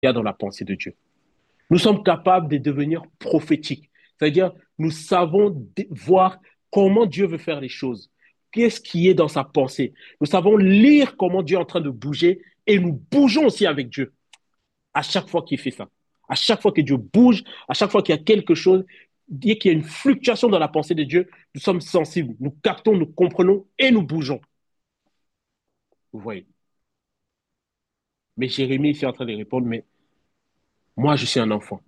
y a dans la pensée de Dieu. Nous sommes capables de devenir prophétiques. C'est-à-dire, nous savons voir comment Dieu veut faire les choses. Qu'est-ce qui est dans sa pensée? Nous savons lire comment Dieu est en train de bouger et nous bougeons aussi avec Dieu à chaque fois qu'il fait ça. À chaque fois que Dieu bouge, à chaque fois qu'il y a quelque chose, dès qu'il y a une fluctuation dans la pensée de Dieu, nous sommes sensibles, nous captons, nous comprenons et nous bougeons. Vous voyez. Mais Jérémie est en train de répondre, mais moi, je suis un enfant.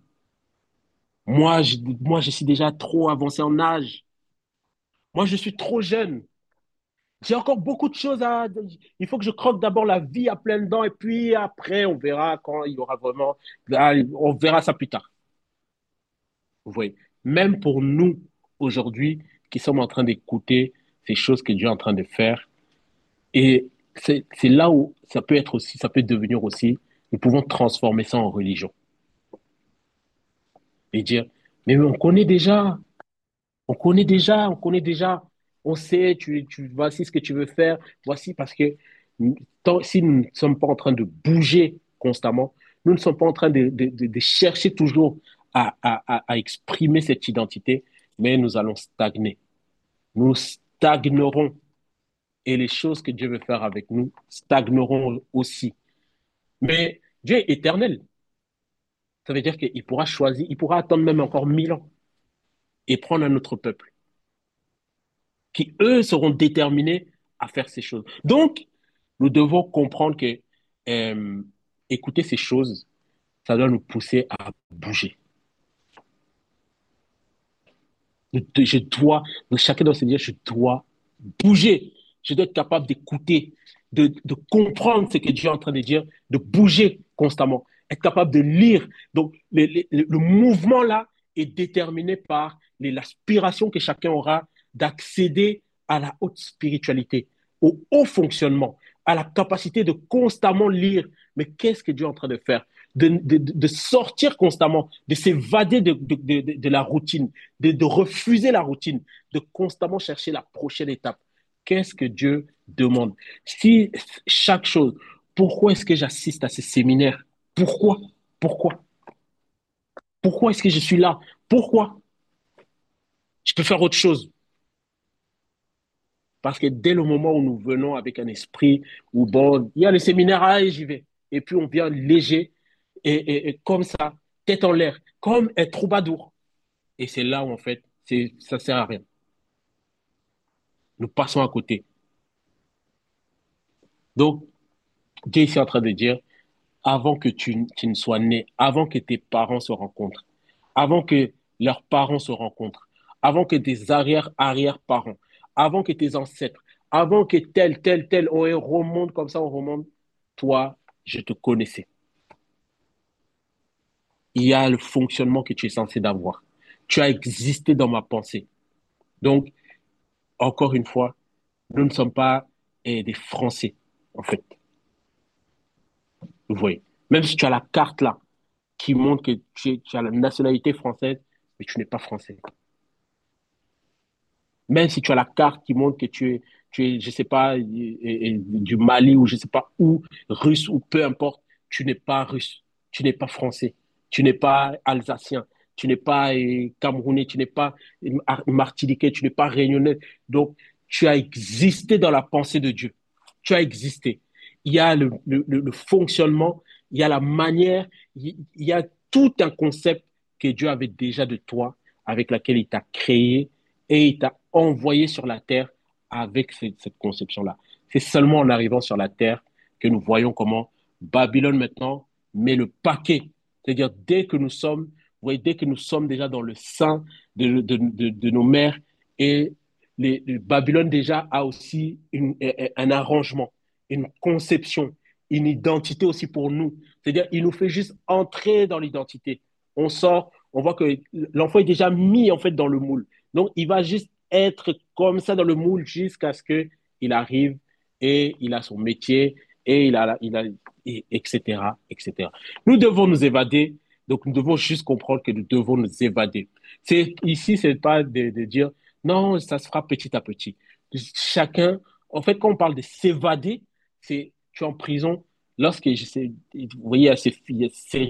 Moi, je suis déjà trop avancé en âge. Moi, je suis trop jeune. J'ai encore beaucoup de choses à. Il faut que je croque d'abord la vie à pleines dents et puis après, on verra quand il y aura vraiment. On verra ça plus tard. Vous voyez. Même pour nous, aujourd'hui, qui sommes en train d'écouter ces choses que Dieu est en train de faire, et c'est là où ça peut être aussi, ça peut devenir aussi, nous pouvons transformer ça en religion et dire, mais on connaît déjà, on connaît déjà, on connaît déjà. On sait, voici ce que tu veux faire, voici parce que si nous ne sommes pas en train de bouger constamment, nous ne sommes pas en train de chercher toujours à exprimer cette identité, mais nous allons stagner. Nous stagnerons et les choses que Dieu veut faire avec nous stagneront aussi. Mais Dieu est éternel. Ça veut dire qu'il pourra choisir, il pourra attendre même encore 1000 ans et prendre un autre peuple qui, eux, seront déterminés à faire ces choses. Donc, nous devons comprendre que écouter ces choses, ça doit nous pousser à bouger. Je dois, chacun doit se dire, je dois bouger. Je dois être capable d'écouter, de comprendre ce que Dieu est en train de dire, de bouger constamment, être capable de lire. Donc, le mouvement là est déterminé par l'aspiration que chacun aura d'accéder à la haute spiritualité, au haut fonctionnement, à la capacité de constamment lire. Mais qu'est-ce que Dieu est en train de faire? De sortir constamment, de s'évader de la routine, de refuser la routine, de constamment chercher la prochaine étape. Qu'est-ce que Dieu demande? Si chaque chose, pourquoi est-ce que j'assiste à ces séminaires? Pourquoi? Pourquoi? Pourquoi est-ce que je suis là? Pourquoi? Je peux faire autre chose. Parce que dès le moment où nous venons avec un esprit où, bon, il y a le séminaire, allez, j'y vais. Et puis on vient léger et comme ça, tête en l'air, comme un troubadour. Et c'est là où, en fait, ça sert à rien. Nous passons à côté. Donc, Dieu est ici en train de dire, avant que tu ne sois né, avant que tes parents se rencontrent, avant que leurs parents se rencontrent, avant que tes arrière-arrière-parents, avant que tes ancêtres, avant que tel, on remonte comme ça, on remonte, toi, je te connaissais. Il y a le fonctionnement que tu es censé d'avoir. Tu as existé dans ma pensée. Donc, encore une fois, nous ne sommes pas des Français, en fait. Vous voyez. Même si tu as la carte là, qui montre que tu as la nationalité française, mais tu n'es pas français. Même si tu as la carte qui montre que tu es je sais pas, du Mali ou je sais pas où, russe ou peu importe, tu n'es pas russe, tu n'es pas français, tu n'es pas alsacien, tu n'es pas camerounais, tu n'es pas martiniquais, tu n'es pas réunionnais. Donc, tu as existé dans la pensée de Dieu. Tu as existé. Il y a le fonctionnement, il y a la manière, il y a tout un concept que Dieu avait déjà de toi, avec laquelle il t'a créé et il t'a envoyé sur la terre avec cette conception-là. C'est seulement en arrivant sur la terre que nous voyons comment Babylone maintenant met le paquet. C'est-à-dire dès que nous sommes, vous voyez, dès que nous sommes déjà dans le sein de nos mères et Babylone déjà a aussi un arrangement, une conception, une identité aussi pour nous. C'est-à-dire, il nous fait juste entrer dans l'identité. On sort, on voit que l'enfant est déjà mis en fait dans le moule. Donc, il va juste être comme ça dans le moule jusqu'à ce qu'il arrive et il a son métier et etc., etc. Nous devons nous évader. Donc, nous devons juste comprendre que nous devons nous évader. Ici, c'est pas de dire non, ça se fera petit à petit. Chacun, en fait, quand on parle de s'évader, c'est tu es en prison lorsque, vous voyez, il y a ces séries